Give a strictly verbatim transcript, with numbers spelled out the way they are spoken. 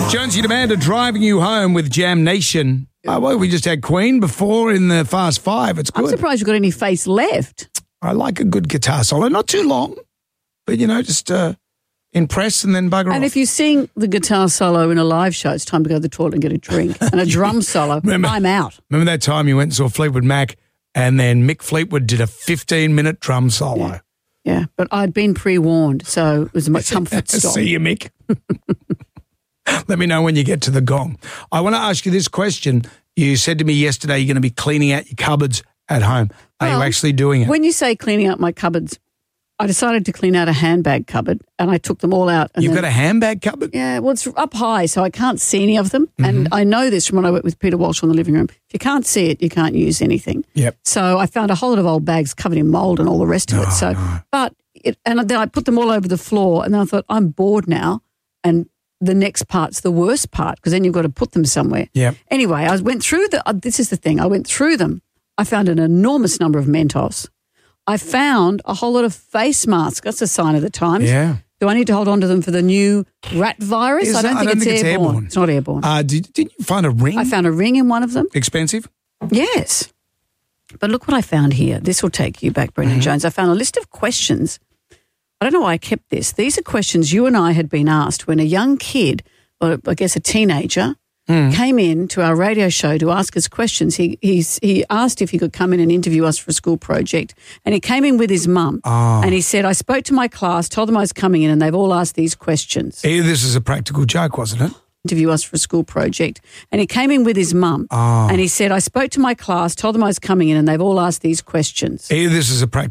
Jonesy and Amanda driving you home with Jam Nation. Oh, well, we just had Queen before in the Fast Five. It's good. I'm surprised you've got any face left. I like a good guitar solo. Not too long, but, you know, just uh, impress and then bugger off. And if you sing the guitar solo in a live show, it's time to go to the toilet and get a drink. And a drum solo, remember, I'm out. Remember that time you went and saw Fleetwood Mac and then Mick Fleetwood did a fifteen-minute drum solo? Yeah. yeah, but I'd been pre-warned, so it was a comfort stop. See you, Mick. Let me know when you get to the gong. I want to ask you this question. You said to me yesterday you're going to be cleaning out your cupboards at home. Are well, you actually doing it? When you say cleaning out my cupboards, I decided to clean out a handbag cupboard and I took them all out. And You've then, got a handbag cupboard? Yeah, well, it's up high, so I can't see any of them. Mm-hmm. And I know this from when I worked with Peter Walsh on the living room. If you can't see it, you can't use anything. Yep. So I found a whole lot of old bags covered in mould and all the rest of no, it. So, no. but it, and then I put them all over the floor and then I thought, I'm bored now and the next part's the worst part because then you've got to put them somewhere. Yeah. Anyway, I went through the, uh, this is the thing, I went through them. I found an enormous number of Mentos. I found a whole lot of face masks. That's a sign of the times. Yeah. Do I need to hold on to them for the new rat virus? Is I don't that, think, I don't it's, think airborne. it's airborne. It's not airborne. Uh, did, did you find a ring? I found a ring in one of them. Expensive? Yes. But look what I found here. This will take you back, Brendan mm-hmm. Jones. I found a list of questions. I don't know why I kept this. These are questions you and I had been asked when a young kid, or I guess a teenager, mm. came in to our radio show to ask us questions. He he's, he asked if he could come in and interview us for a school project. And he came in with his mum. Oh. And he said, I spoke to my class, told them I was coming in, and they've all asked these questions. Hey, this is a practical joke, wasn't it? Interview us for a school project. And he came in with his mum. Oh. And he said, I spoke to my class, told them I was coming in, and they've all asked these questions. Hey, this is a practical